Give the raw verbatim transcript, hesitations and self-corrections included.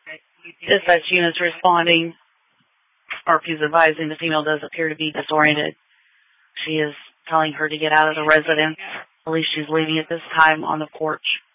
Dispatch units responding. R P is advising the female does appear to be disoriented. She is telling her to get out of the residence. I believe she's leaving at this time on the porch.